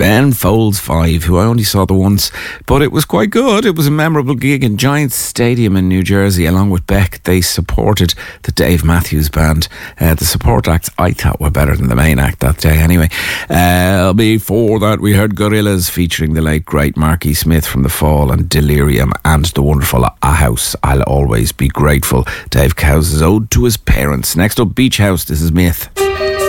Ben Folds 5, who I only saw the once, but it was quite good. It was a memorable gig in Giants Stadium in New Jersey. Along with Beck, they supported the Dave Matthews Band. The support acts I thought were better than the main act that day anyway. Before that we heard Gorillaz featuring the late great Marky Smith from The Fall and Delirium, and the wonderful A House I'll Always Be Grateful, Dave Cowes' ode to his parents. Next up, Beach House, this is Myth.